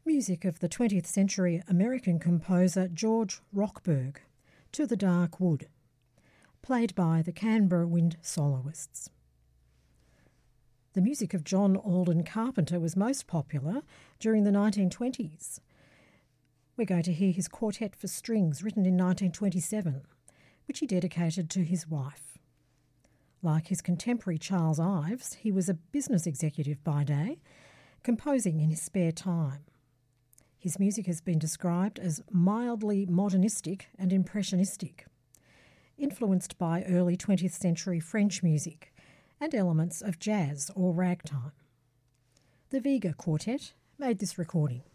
Music of the 20th century American composer George Rochberg, To the Dark Wood, played by the Canberra Wind Soloists. The music of John Alden Carpenter was most popular during the 1920s. We're going to hear his Quartet for Strings, written in 1927, which he dedicated to his wife. Like his contemporary Charles Ives, he was a business executive by day, composing in his spare time. His music has been described as mildly modernistic and impressionistic, influenced by early 20th century French music and elements of jazz or ragtime. The Vega Quartet made this recording.